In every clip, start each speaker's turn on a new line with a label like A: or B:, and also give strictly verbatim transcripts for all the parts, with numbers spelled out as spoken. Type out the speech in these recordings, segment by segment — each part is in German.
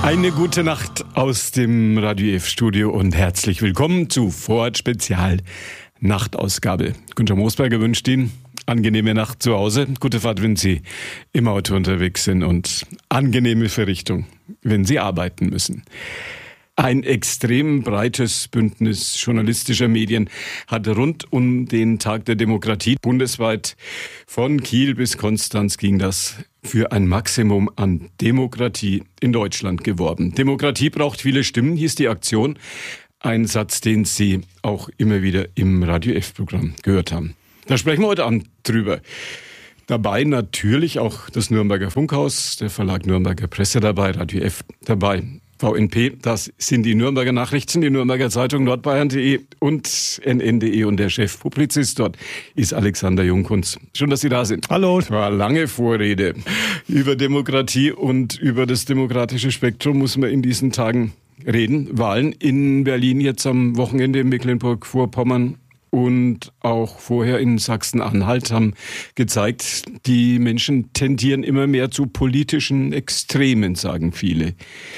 A: Eine gute Nacht aus dem Radio F-Studio und herzlich willkommen zu Vorort Spezial Nachtausgabe. Günter Moosberger wünscht Ihnen angenehme Nacht zu Hause, gute Fahrt, wenn Sie im Auto unterwegs sind und angenehme Verrichtung, wenn Sie arbeiten müssen. Ein extrem breites Bündnis journalistischer Medien hat rund um den Tag der Demokratie bundesweit von Kiel bis Konstanz ging das für ein Maximum an Demokratie in Deutschland geworben. Demokratie braucht viele Stimmen, hieß die Aktion. Ein Satz, den Sie auch immer wieder im Radio F-Programm gehört haben. Da sprechen wir heute Abend drüber. Dabei natürlich auch das Nürnberger Funkhaus, der Verlag Nürnberger Presse dabei, Radio F dabei. V N P, das sind die Nürnberger Nachrichten, die Nürnberger Zeitung, nordbayern punkt de und N N punkt de und der Chefpublizist dort ist Alexander Jungkunz. Schön, dass Sie da sind.
B: Hallo.
A: War lange Vorrede über Demokratie und über das demokratische Spektrum muss man in diesen Tagen reden. Wahlen in Berlin jetzt am Wochenende, in Mecklenburg-Vorpommern und auch vorher in Sachsen-Anhalt haben gezeigt, die Menschen tendieren immer mehr zu politischen Extremen, sagen viele.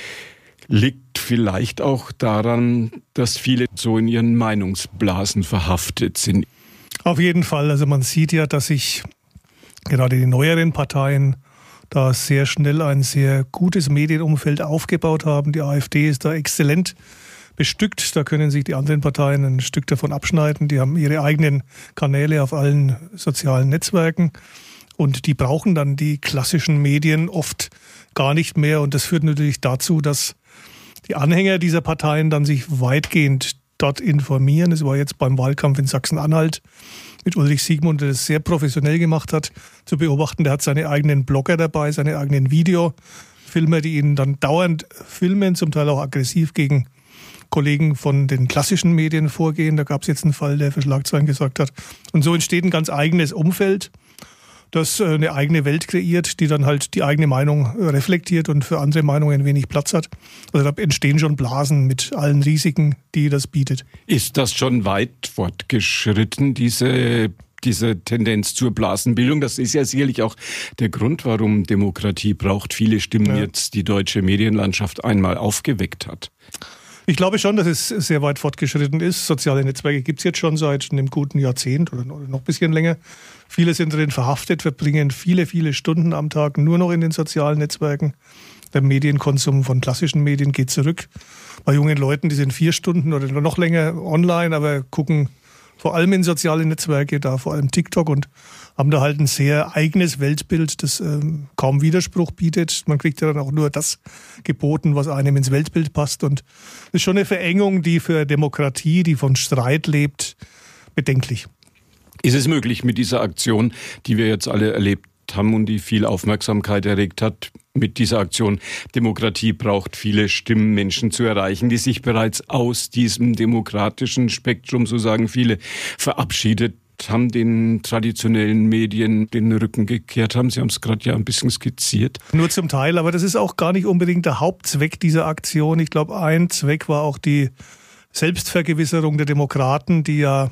A: Liegt vielleicht auch daran, dass viele so in ihren Meinungsblasen verhaftet sind.
B: Auf jeden Fall. Also man sieht ja, dass sich gerade die neueren Parteien da sehr schnell ein sehr gutes Medienumfeld aufgebaut haben. Die AfD ist da exzellent bestückt. Da können sich die anderen Parteien ein Stück davon abschneiden. Die haben ihre eigenen Kanäle auf allen sozialen Netzwerken. Und die brauchen dann die klassischen Medien oft gar nicht mehr. Und das führt natürlich dazu, dass die Anhänger dieser Parteien dann sich weitgehend dort informieren. Es war jetzt beim Wahlkampf in Sachsen-Anhalt mit Ulrich Siegmund, der das sehr professionell gemacht hat, zu beobachten. Der hat seine eigenen Blogger dabei, seine eigenen Videofilmer, die ihn dann dauernd filmen, zum Teil auch aggressiv gegen Kollegen von den klassischen Medien vorgehen. Da gab es jetzt einen Fall, der für Schlagzeilen gesorgt hat. Und so entsteht ein ganz eigenes Umfeld, das eine eigene Welt kreiert, die dann halt die eigene Meinung reflektiert und für andere Meinungen wenig Platz hat. Also da entstehen schon Blasen mit allen Risiken, die das bietet.
A: Ist das schon weit fortgeschritten, diese, diese Tendenz zur Blasenbildung? Das ist ja sicherlich auch der Grund, warum Demokratie braucht viele Stimmen ja. jetzt die deutsche Medienlandschaft einmal aufgeweckt hat.
B: Ich glaube schon, dass es sehr weit fortgeschritten ist. Soziale Netzwerke gibt es jetzt schon seit einem guten Jahrzehnt oder noch ein bisschen länger. Viele sind drin verhaftet, verbringen viele, viele Stunden am Tag nur noch in den sozialen Netzwerken. Der Medienkonsum von klassischen Medien geht zurück. Bei jungen Leuten, die sind vier Stunden oder noch länger online, aber gucken vor allem in soziale Netzwerke, da vor allem TikTok und haben da halt ein sehr eigenes Weltbild, das ähm, kaum Widerspruch bietet. Man kriegt ja dann auch nur das geboten, was einem ins Weltbild passt. Und das ist schon eine Verengung, die für Demokratie, die von Streit lebt, bedenklich.
A: Ist es möglich mit dieser Aktion, die wir jetzt alle erlebt haben und die viel Aufmerksamkeit erregt hat, mit dieser Aktion Demokratie braucht viele Stimmen, Menschen zu erreichen, die sich bereits aus diesem demokratischen Spektrum, so sagen viele, verabschiedet haben, den traditionellen Medien den Rücken gekehrt haben. Sie haben es gerade ja ein bisschen skizziert.
B: Nur zum Teil, aber das ist auch gar nicht unbedingt der Hauptzweck dieser Aktion. Ich glaube, ein Zweck war auch die Selbstvergewisserung der Demokraten, die ja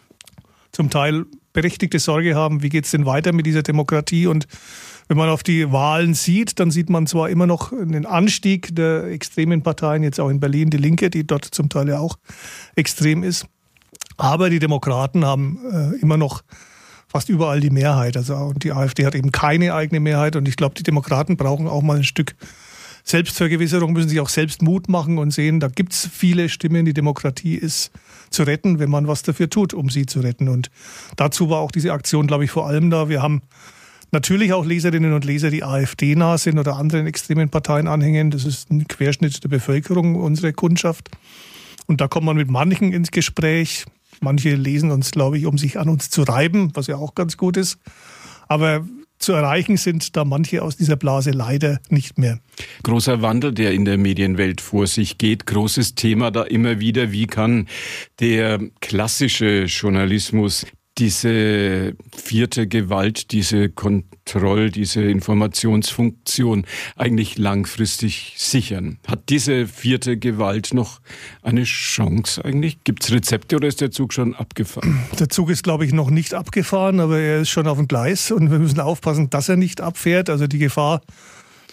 B: zum Teil berechtigte Sorge haben, wie geht es denn weiter mit dieser Demokratie? Und wenn man auf die Wahlen sieht, dann sieht man zwar immer noch einen Anstieg der extremen Parteien, jetzt auch in Berlin die Linke, die dort zum Teil ja auch extrem ist. Aber die Demokraten haben äh, immer noch fast überall die Mehrheit. Also, und die AfD hat eben keine eigene Mehrheit. Und ich glaube, die Demokraten brauchen auch mal ein Stück Selbstvergewisserung, müssen sich auch selbst Mut machen und sehen, da gibt es viele Stimmen. Die Demokratie ist zu retten, wenn man was dafür tut, um sie zu retten. Und dazu war auch diese Aktion, glaube ich, vor allem da. Wir haben natürlich auch Leserinnen und Leser, die AfD-nah sind oder anderen extremen Parteien anhängen. Das ist ein Querschnitt der Bevölkerung, unsere Kundschaft. Und da kommt man mit manchen ins Gespräch. Manche lesen uns, glaube ich, um sich an uns zu reiben, was ja auch ganz gut ist. Aber zu erreichen sind da manche aus dieser Blase leider nicht mehr.
A: Großer Wandel, der in der Medienwelt vor sich geht. Großes Thema da immer wieder. Wie kann der klassische Journalismus diese vierte Gewalt, diese Kontroll-, diese Informationsfunktion eigentlich langfristig sichern? Hat diese vierte Gewalt noch eine Chance eigentlich? Gibt es Rezepte oder ist der Zug schon abgefahren?
B: Der Zug ist, glaube ich, noch nicht abgefahren, aber er ist schon auf dem Gleis und wir müssen aufpassen, dass er nicht abfährt. Also die Gefahr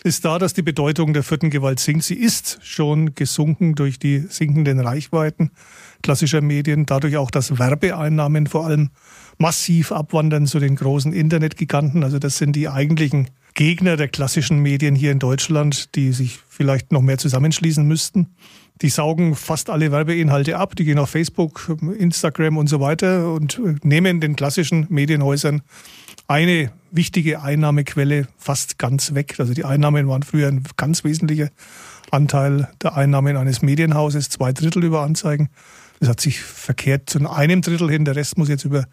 B: ist da, dass die Bedeutung der vierten Gewalt sinkt. Sie ist schon gesunken durch die sinkenden Reichweiten klassischer Medien, dadurch auch, dass Werbeeinnahmen vor allem massiv abwandern zu den großen Internetgiganten. Also das sind die eigentlichen Gegner der klassischen Medien hier in Deutschland, die sich vielleicht noch mehr zusammenschließen müssten. Die saugen fast alle Werbeinhalte ab, die gehen auf Facebook, Instagram und so weiter und nehmen den klassischen Medienhäusern eine wichtige Einnahmequelle fast ganz weg. Also die Einnahmen waren früher ein ganz wesentlicher Anteil der Einnahmen eines Medienhauses, zwei Drittel über Anzeigen. Das hat sich verkehrt zu einem Drittel hin. Der Rest muss jetzt über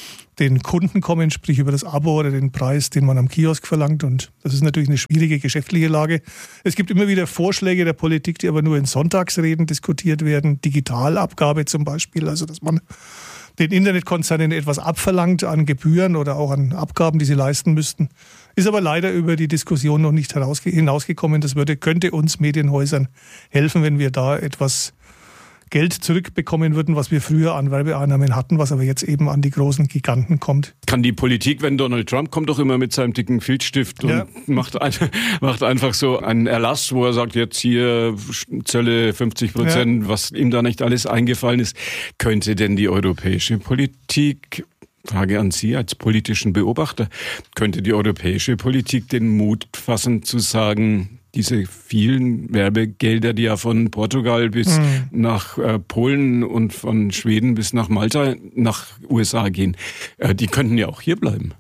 B: den Kunden kommen, sprich über das Abo oder den Preis, den man am Kiosk verlangt. Und das ist natürlich eine schwierige geschäftliche Lage. Es gibt immer wieder Vorschläge der Politik, die aber nur in Sonntagsreden diskutiert werden. Digitalabgabe zum Beispiel, also dass man den Internetkonzernen etwas abverlangt an Gebühren oder auch an Abgaben, die sie leisten müssten. Ist aber leider über die Diskussion noch nicht hinausgekommen. Das würde, könnte uns Medienhäusern helfen, wenn wir da etwas Geld zurückbekommen würden, was wir früher an Werbeeinnahmen hatten, was aber jetzt eben an die großen Giganten kommt.
A: Kann die Politik, wenn Donald Trump kommt, doch immer mit seinem dicken Filzstift und ja. macht, ein, macht einfach so einen Erlass, wo er sagt, jetzt hier Zölle fünfzig Prozent, ja. was ihm da nicht alles eingefallen ist. Könnte denn die europäische Politik, Frage an Sie als politischen Beobachter, könnte die europäische Politik den Mut fassen zu sagen, diese vielen Werbegelder, die ja von Portugal bis mhm. nach äh, Polen und von Schweden bis nach Malta, nach U S A gehen, äh, die könnten ja auch hier bleiben.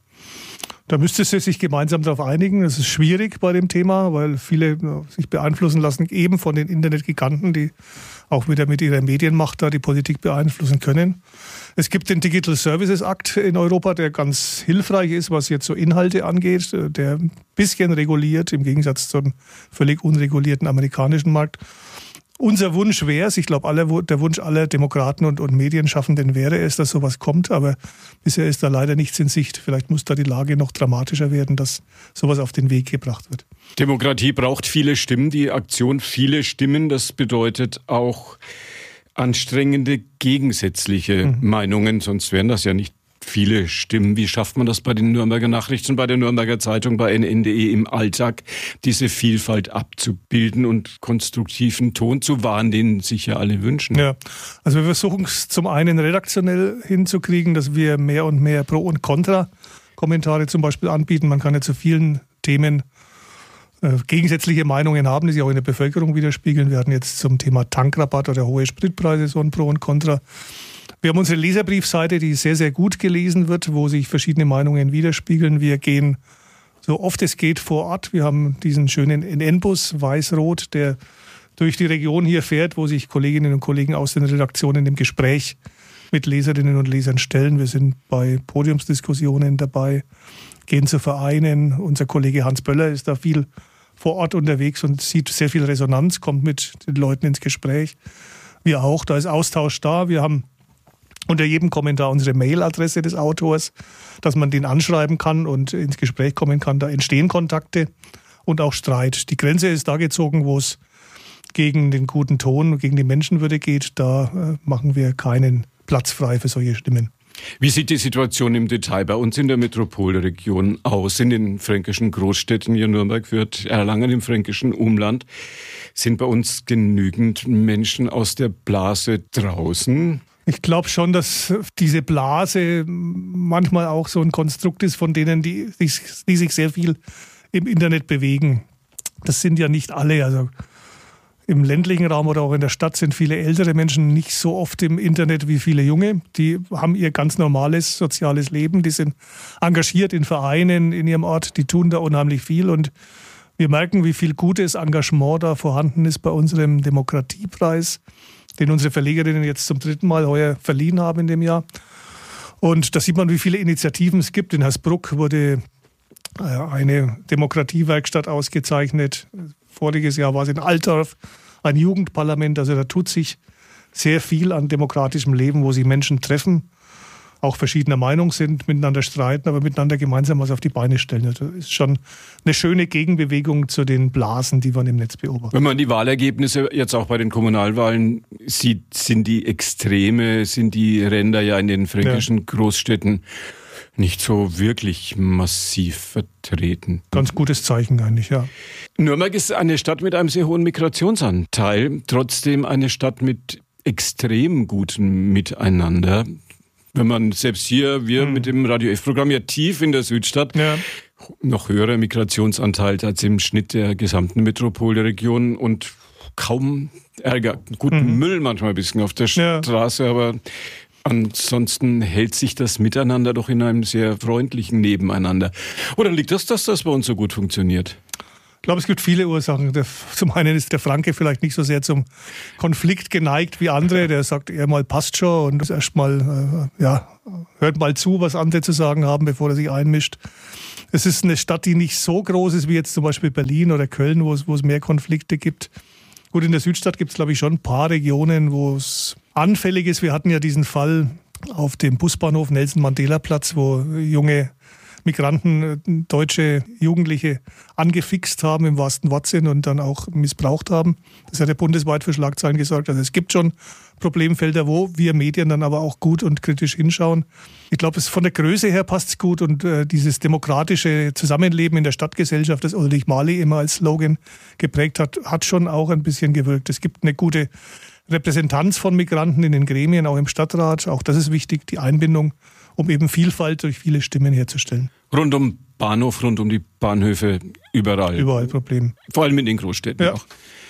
B: Da müsste sie sich gemeinsam darauf einigen. Das ist schwierig bei dem Thema, weil viele ja, sich beeinflussen lassen, eben von den Internetgiganten, die auch wieder mit ihrer Medienmacht da die Politik beeinflussen können. Es gibt den Digital Services Act in Europa, der ganz hilfreich ist, was jetzt so Inhalte angeht, der ein bisschen reguliert, im Gegensatz zum völlig unregulierten amerikanischen Markt. Unser Wunsch wäre es, ich glaube, aller, der Wunsch aller Demokraten und, und Medienschaffenden wäre es, dass sowas kommt, aber bisher ist da leider nichts in Sicht. Vielleicht muss da die Lage noch dramatischer werden, dass sowas auf den Weg gebracht wird.
A: Demokratie braucht viele Stimmen, die Aktion viele Stimmen, das bedeutet auch anstrengende gegensätzliche mhm. Meinungen, sonst wären das ja nicht viele Stimmen. Wie schafft man das bei den Nürnberger Nachrichten, bei der Nürnberger Zeitung, bei N N punkt de im Alltag, diese Vielfalt abzubilden und konstruktiven Ton zu wahren, den sich ja alle wünschen?
B: Ja, also wir versuchen es zum einen redaktionell hinzukriegen, dass wir mehr und mehr Pro- und Contra-Kommentare zum Beispiel anbieten. Man kann ja zu vielen Themen äh, gegensätzliche Meinungen haben, die sich auch in der Bevölkerung widerspiegeln. Wir hatten jetzt zum Thema Tankrabatt oder hohe Spritpreise so ein Pro und Contra. Wir haben unsere Leserbriefseite, die sehr, sehr gut gelesen wird, wo sich verschiedene Meinungen widerspiegeln. Wir gehen so oft es geht vor Ort. Wir haben diesen schönen N N-Bus, weiß-rot, der durch die Region hier fährt, wo sich Kolleginnen und Kollegen aus den Redaktionen im Gespräch mit Leserinnen und Lesern stellen. Wir sind bei Podiumsdiskussionen dabei, gehen zu Vereinen. Unser Kollege Hans Böller ist da viel vor Ort unterwegs und sieht sehr viel Resonanz, kommt mit den Leuten ins Gespräch. Wir auch, da ist Austausch da. Wir haben unter jedem Kommentar unsere Mailadresse des Autors, dass man den anschreiben kann und ins Gespräch kommen kann. Da entstehen Kontakte und auch Streit. Die Grenze ist da gezogen, wo es gegen den guten Ton, gegen die Menschenwürde geht. Da äh, machen wir keinen Platz frei für solche Stimmen.
A: Wie sieht die Situation im Detail bei uns in der Metropolregion aus? In den fränkischen Großstädten, hier Nürnberg, Fürth, Erlangen, im fränkischen Umland, sind bei uns genügend Menschen aus der Blase draußen?
B: Ich glaube schon, dass diese Blase manchmal auch so ein Konstrukt ist von denen, die, die, die sich sehr viel im Internet bewegen. Das sind ja nicht alle. Also im ländlichen Raum oder auch in der Stadt sind viele ältere Menschen nicht so oft im Internet wie viele Junge. Die haben ihr ganz normales soziales Leben. Die sind engagiert in Vereinen in ihrem Ort. Die tun da unheimlich viel. Und wir merken, wie viel gutes Engagement da vorhanden ist bei unserem Demokratiepreis, den unsere Verlegerinnen jetzt zum dritten Mal heuer verliehen haben in dem Jahr. Und da sieht man, wie viele Initiativen es gibt. In Hersbruck wurde eine Demokratiewerkstatt ausgezeichnet. Voriges Jahr war es in Altdorf ein Jugendparlament. Also da tut sich sehr viel an demokratischem Leben, wo sich Menschen treffen, auch verschiedener Meinung sind, miteinander streiten, aber miteinander gemeinsam was auf die Beine stellen. Das ist schon eine schöne Gegenbewegung zu den Blasen, die man im Netz beobachtet.
A: Wenn man die Wahlergebnisse jetzt auch bei den Kommunalwahlen sieht, sind die Extreme, sind die Ränder ja in den fränkischen ja. Großstädten nicht so wirklich massiv vertreten.
B: Ganz gutes Zeichen eigentlich, ja.
A: Nürnberg ist eine Stadt mit einem sehr hohen Migrationsanteil, trotzdem eine Stadt mit extrem gutem Miteinander. Wenn man selbst hier, wir hm. mit dem Radio F-Programm ja tief in der Südstadt, ja. noch höherer Migrationsanteil als im Schnitt der gesamten Metropolregion und kaum Ärger. Guten hm. Müll manchmal ein bisschen auf der ja. Straße, aber ansonsten hält sich das Miteinander doch in einem sehr freundlichen Nebeneinander. Oder liegt das, dass das bei uns so gut funktioniert?
B: Ich glaube, es gibt viele Ursachen. Der, zum einen ist der Franke vielleicht nicht so sehr zum Konflikt geneigt wie andere. Der sagt eher mal, passt schon und erst mal, äh, ja, hört mal zu, was andere zu sagen haben, bevor er sich einmischt. Es ist eine Stadt, die nicht so groß ist wie jetzt zum Beispiel Berlin oder Köln, wo es, wo es mehr Konflikte gibt. Gut, in der Südstadt gibt es, glaube ich, schon ein paar Regionen, wo es anfällig ist. Wir hatten ja diesen Fall auf dem Busbahnhof Nelson-Mandela-Platz, wo junge Migranten, deutsche Jugendliche angefixt haben im wahrsten Wortsinn und dann auch missbraucht haben. Das hat ja bundesweit für Schlagzeilen gesorgt. Also es gibt schon Problemfelder, wo wir Medien dann aber auch gut und kritisch hinschauen. Ich glaube, es von der Größe her passt es gut und äh, dieses demokratische Zusammenleben in der Stadtgesellschaft, das Ulrich Marley immer als Slogan geprägt hat, hat schon auch ein bisschen gewirkt. Es gibt eine gute Repräsentanz von Migranten in den Gremien, auch im Stadtrat. Auch das ist wichtig, die Einbindung, um eben Vielfalt durch viele Stimmen herzustellen.
A: Rund um Bahnhof, rund um die Bahnhöfe, überall.
B: Überall Problem.
A: Vor allem in den Großstädten
B: ja.
A: auch.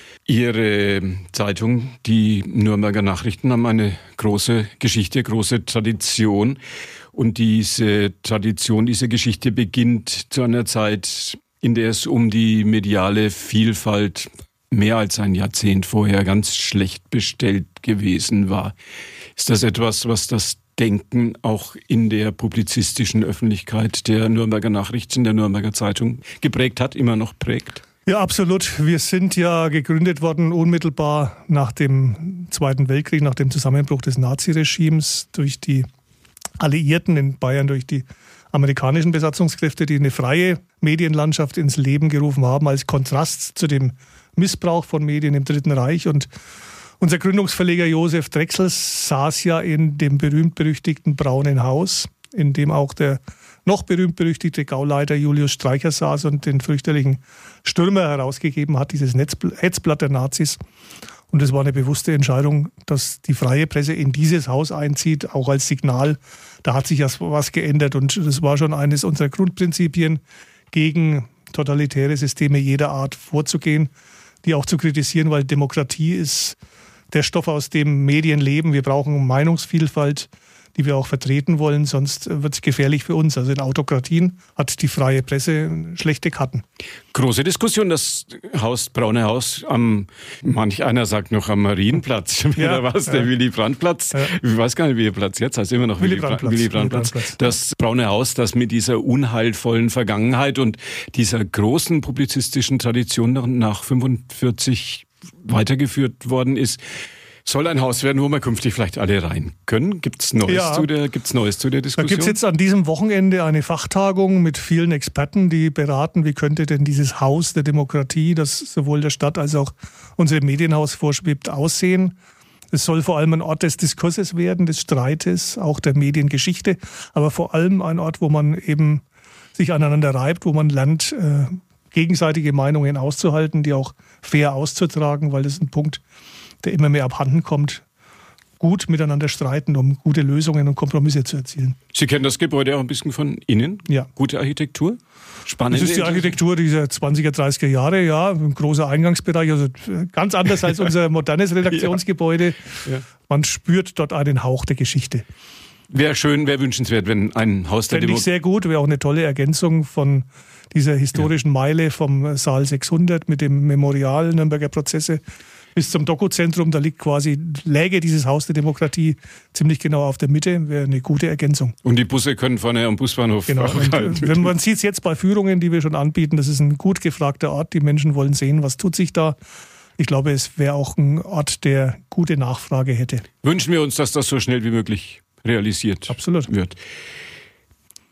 A: Ihre Zeitung, die Nürnberger Nachrichten, haben eine große Geschichte, große Tradition. Und diese Tradition, diese Geschichte beginnt zu einer Zeit, in der es um die mediale Vielfalt mehr als ein Jahrzehnt vorher ganz schlecht bestellt gewesen war. Ist das etwas, was das Denken auch in der publizistischen Öffentlichkeit der Nürnberger Nachrichten, der Nürnberger Zeitung geprägt hat, immer noch prägt?
B: Ja, absolut. Wir sind ja gegründet worden unmittelbar nach dem Zweiten Weltkrieg, nach dem Zusammenbruch des Naziregimes durch die Alliierten in Bayern, durch die amerikanischen Besatzungskräfte, die eine freie Medienlandschaft ins Leben gerufen haben, als Kontrast zu dem Missbrauch von Medien im Dritten Reich. Und unser Gründungsverleger Josef Drechsel saß ja in dem berühmt-berüchtigten Braunen Haus, in dem auch der noch berühmt-berüchtigte Gauleiter Julius Streicher saß und den fürchterlichen Stürmer herausgegeben hat, dieses Hetzblatt der Nazis. Und es war eine bewusste Entscheidung, dass die freie Presse in dieses Haus einzieht, auch als Signal. Da hat sich ja was geändert und das war schon eines unserer Grundprinzipien, gegen totalitäre Systeme jeder Art vorzugehen, die auch zu kritisieren, weil Demokratie ist der Stoff, aus dem Medien leben. Wir brauchen Meinungsvielfalt, die wir auch vertreten wollen, sonst wird es gefährlich für uns. Also in Autokratien hat die freie Presse schlechte Karten.
A: Große Diskussion, das Haus, Braune Haus, am, manch einer sagt noch am Marienplatz,
B: ja,
A: oder was, der
B: ja.
A: Willy-Brandt-Platz. Ja. Ich weiß gar nicht, wie der Platz jetzt heißt, immer noch Willy-Brandt-Platz. Willy-Brandt-Platz. Das Braune Haus, das mit dieser unheilvollen Vergangenheit und dieser großen publizistischen Tradition nach fünfundvierzig weitergeführt worden ist, soll ein Haus werden, wo wir künftig vielleicht alle rein können. Gibt es Neues,
B: ja.
A: zu der, gibt's Neues zu der Diskussion?
B: Da gibt es jetzt an diesem Wochenende eine Fachtagung mit vielen Experten, die beraten, wie könnte denn dieses Haus der Demokratie, das sowohl der Stadt als auch unserem Medienhaus vorschwebt, aussehen. Es soll vor allem ein Ort des Diskurses werden, des Streites, auch der Mediengeschichte, aber vor allem ein Ort, wo man eben sich aneinander reibt, wo man lernt, äh, gegenseitige Meinungen auszuhalten, die auch fair auszutragen, weil das ist ein Punkt, der immer mehr abhanden kommt, gut miteinander streiten, um gute Lösungen und Kompromisse zu erzielen.
A: Sie kennen das Gebäude auch ein bisschen von innen?
B: Ja.
A: Gute Architektur? Spannend.
B: Das ist die Architektur dieser zwanziger, dreißiger Jahre, ja, ein großer Eingangsbereich, also ganz anders als unser modernes Redaktionsgebäude. Ja. Ja. Man spürt dort einen Hauch der Geschichte.
A: Wäre schön, wäre wünschenswert, wenn ein Haus der Demokratie...
B: Fände ich sehr gut, wäre auch eine tolle Ergänzung von dieser historischen ja. Meile vom Saal sechshundert mit dem Memorial Nürnberger Prozesse bis zum Dokuzentrum. Da liegt quasi, läge dieses Haus der Demokratie ziemlich genau auf der Mitte, wäre eine gute Ergänzung.
A: Und die Busse können vorne am Busbahnhof
B: genau. Und wenn man sieht es jetzt bei Führungen, die wir schon anbieten, das ist ein gut gefragter Ort. Die Menschen wollen sehen, was tut sich da. Ich glaube, es wäre auch ein Ort, der gute Nachfrage hätte.
A: Wünschen wir uns, dass das so schnell wie möglich realisiert
B: Absolut.
A: wird.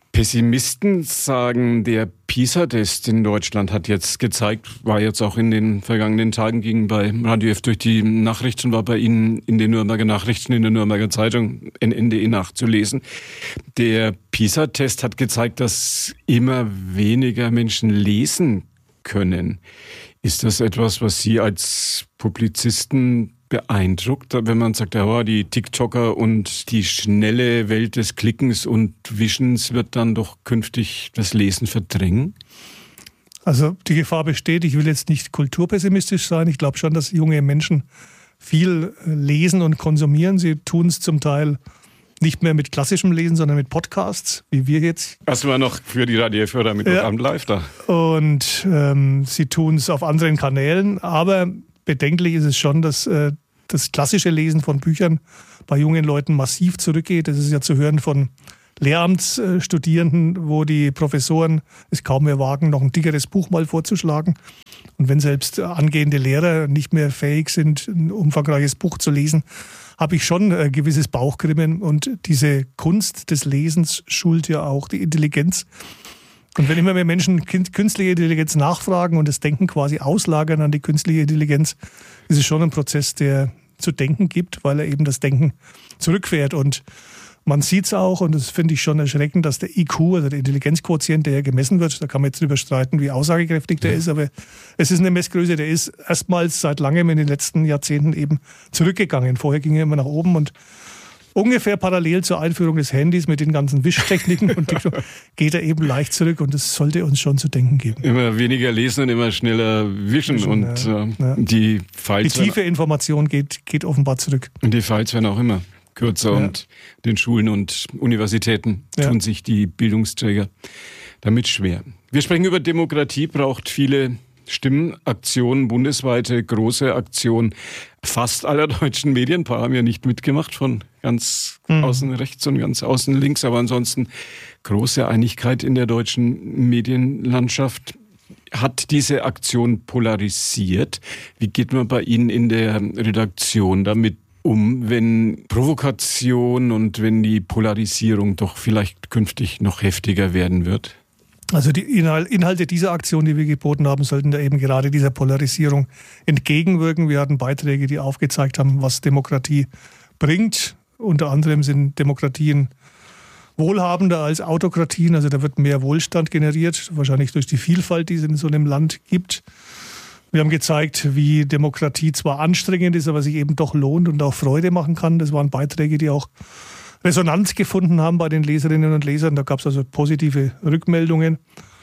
A: Pessimisten sagen, der PISA-Test in Deutschland hat jetzt gezeigt, war jetzt auch in den vergangenen Tagen, ging bei Radio F durch die Nachrichten, war bei Ihnen in den Nürnberger Nachrichten, in der Nürnberger Zeitung, N N punkt D E nachzulesen. Der PISA-Test hat gezeigt, dass immer weniger Menschen lesen können. Ist das etwas, was Sie als Publizisten beeindruckt, wenn man sagt, ja, die TikToker und die schnelle Welt des Klickens und Wischens wird dann doch künftig das Lesen verdrängen?
B: Also die Gefahr besteht, ich will jetzt nicht kulturpessimistisch sein, ich glaube schon, dass junge Menschen viel lesen und konsumieren. Sie tun es zum Teil nicht mehr mit klassischem Lesen, sondern mit Podcasts, wie wir jetzt.
A: Erstmal noch für die Radio F-Hörer mit
B: ja.
A: Abend live da.
B: Und ähm, sie tun es auf anderen Kanälen, aber bedenklich ist es schon, dass äh, das klassische Lesen von Büchern bei jungen Leuten massiv zurückgeht. Das ist ja zu hören von Lehramtsstudierenden, wo die Professoren es kaum mehr wagen, noch ein dickeres Buch mal vorzuschlagen. Und wenn selbst angehende Lehrer nicht mehr fähig sind, ein umfangreiches Buch zu lesen, habe ich schon ein gewisses Bauchgrimmen. Und diese Kunst des Lesens schult ja auch die Intelligenz. Und wenn immer mehr Menschen künstliche Intelligenz nachfragen und das Denken quasi auslagern an die künstliche Intelligenz, ist es schon ein Prozess, der zu denken gibt, weil er eben das Denken zurückfährt. Und man sieht es auch, und das finde ich schon erschreckend, dass der I Q, also der Intelligenzquotient, der ja gemessen wird, da kann man jetzt drüber streiten, wie aussagekräftig der ist, aber es ist eine Messgröße, der ist erstmals seit langem in den letzten Jahrzehnten eben zurückgegangen. Vorher ging er immer nach oben und ungefähr parallel zur Einführung des Handys mit den ganzen Wischtechniken und geht er eben leicht zurück und das sollte uns schon zu denken geben.
A: Immer weniger lesen und immer schneller wischen, wischen und ja. Äh, ja. die Files.
B: Die tiefe Information geht, geht offenbar zurück.
A: Und die Files werden auch immer kürzer ja. und den Schulen und Universitäten ja. tun sich die Bildungsträger damit schwer. Wir sprechen über Demokratie, braucht viele Stimmen, Aktionen, bundesweite große Aktionen fast aller deutschen Medien. Ein paar haben ja nicht mitgemacht, von ganz mhm. außen rechts und ganz außen links, aber ansonsten große Einigkeit in der deutschen Medienlandschaft. Hat diese Aktion polarisiert? Wie geht man bei Ihnen in der Redaktion damit um, wenn Provokation und wenn die Polarisierung doch vielleicht künftig noch heftiger werden wird?
B: Also die Inhalte dieser Aktion, die wir geboten haben, sollten da eben gerade dieser Polarisierung entgegenwirken. Wir hatten Beiträge, die aufgezeigt haben, was Demokratie bringt. Unter anderem sind Demokratien wohlhabender als Autokratien. Also da wird mehr Wohlstand generiert, wahrscheinlich durch die Vielfalt, die es in so einem Land gibt. Wir haben gezeigt, wie Demokratie zwar anstrengend ist, aber sich eben doch lohnt und auch Freude machen kann. Das waren Beiträge, die auch Resonanz gefunden haben bei den Leserinnen und Lesern. Da gab es also positive Rückmeldungen.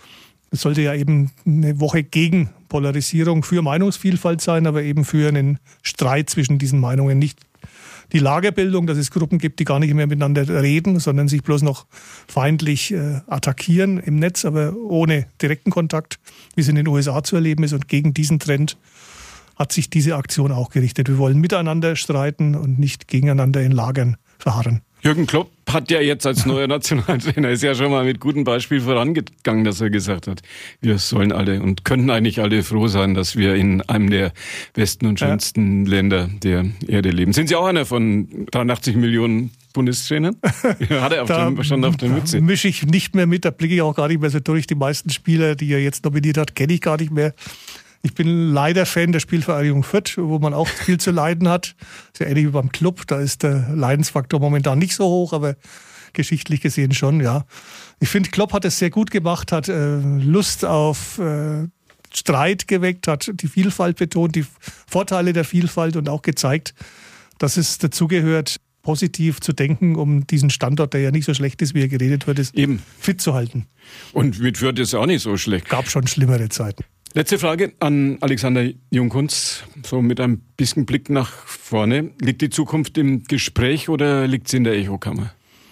B: Es sollte ja eben eine Woche gegen Polarisierung, für Meinungsvielfalt sein, aber eben für einen Streit zwischen diesen Meinungen. Nicht die Lagerbildung, dass es Gruppen gibt, die gar nicht mehr miteinander reden, sondern sich bloß noch feindlich äh, attackieren im Netz, aber ohne direkten Kontakt, wie es in den U S A zu erleben ist. Und gegen diesen Trend hat sich diese Aktion auch gerichtet. Wir wollen miteinander streiten und nicht gegeneinander in Lagern verharren.
A: Jürgen Klopp hat ja jetzt als neuer Nationaltrainer, ist ja schon mal mit gutem Beispiel vorangegangen, dass er gesagt hat, wir sollen alle und könnten eigentlich alle froh sein, dass wir in einem der besten und schönsten ja. Länder der Erde leben. Sind Sie auch einer von dreiundachtzig Millionen Bundestrainern? Hat er auf
B: da,
A: der, schon auf der Mütze?
B: Mische ich nicht mehr mit, da blicke ich auch gar nicht mehr so durch. Die meisten Spieler, die er jetzt nominiert hat, kenne ich gar nicht mehr. Ich bin leider Fan der Spielvereinigung Fürth, wo man auch viel zu leiden hat. Sehr ähnlich wie beim Club, da ist der Leidensfaktor momentan nicht so hoch, aber geschichtlich gesehen schon, ja. Ich finde, Klopp hat es sehr gut gemacht, hat äh, Lust auf äh, Streit geweckt, hat die Vielfalt betont, die Vorteile der Vielfalt und auch gezeigt, dass es dazugehört, positiv zu denken, um diesen Standort, der ja nicht so schlecht ist, wie er geredet wird, ist,
A: eben
B: fit zu halten.
A: Und mit Fürth ist es auch nicht so schlecht.
B: Gab schon schlimmere Zeiten.
A: Letzte Frage an Alexander Jungkunz, so mit ein bisschen Blick nach vorne. Liegt die Zukunft im Gespräch oder liegt sie in der Echokammer?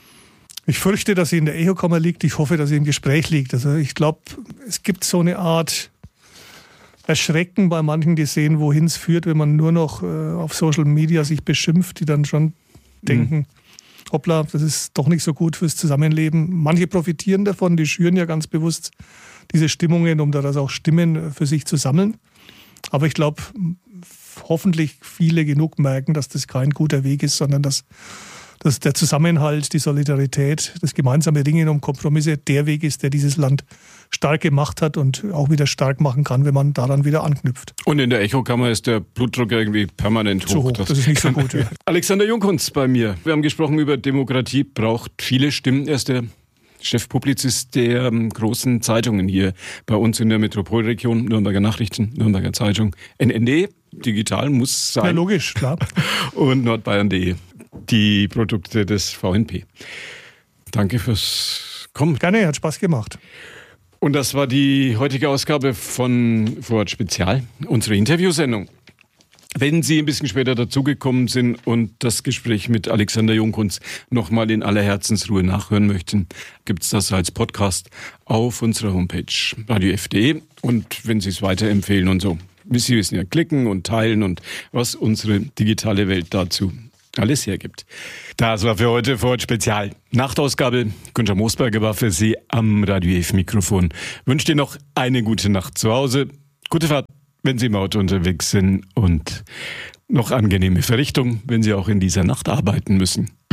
B: Ich fürchte, dass sie in der Echokammer liegt. Ich hoffe, dass sie im Gespräch liegt. Also ich glaube, es gibt so eine Art Erschrecken bei manchen, die sehen, wohin es führt, wenn man nur noch äh, auf Social Media sich beschimpft, die dann schon denken, mhm. hoppla, das ist doch nicht so gut fürs Zusammenleben. Manche profitieren davon, die schüren ja ganz bewusst diese Stimmungen, um daraus auch Stimmen für sich zu sammeln. Aber ich glaube, hoffentlich viele genug merken, dass das kein guter Weg ist, sondern dass dass der Zusammenhalt, die Solidarität, das gemeinsame Ringen um Kompromisse der Weg ist, der dieses Land stark gemacht hat und auch wieder stark machen kann, wenn man daran wieder anknüpft.
A: Und in der Echokammer ist der Blutdruck irgendwie permanent hoch.
B: Zu hoch, das, das ist nicht so gut. Ja.
A: Alexander Jungkunst bei mir. Wir haben gesprochen über Demokratie, braucht viele Stimmen. Er ist der Chefpublizist der ähm, großen Zeitungen hier bei uns in der Metropolregion, Nürnberger Nachrichten, Nürnberger Zeitung, N N D, digital muss sein.
B: Ja, logisch, klar.
A: Und nordbayern punkt de, die Produkte des V N P. Danke fürs Kommen.
B: Gerne, hat Spaß gemacht.
A: Und das war die heutige Ausgabe von Vorort Spezial, unsere Interviewsendung. Wenn Sie ein bisschen später dazugekommen sind und das Gespräch mit Alexander Jungkunst nochmal in aller Herzensruhe nachhören möchten, gibt's das als Podcast auf unserer Homepage radio f punkt de. Und wenn Sie es weiterempfehlen und so, Sie wissen ja, klicken und teilen und was unsere digitale Welt dazu alles hergibt. Das war für heute Vorort Spezial. Nachtausgabe. Günther Moosberger war für Sie am Radio F Mikrofon. Wünsche dir noch eine gute Nacht zu Hause. Gute Fahrt, wenn Sie im Auto unterwegs sind, und noch angenehme Verrichtung, wenn Sie auch in dieser Nacht arbeiten müssen.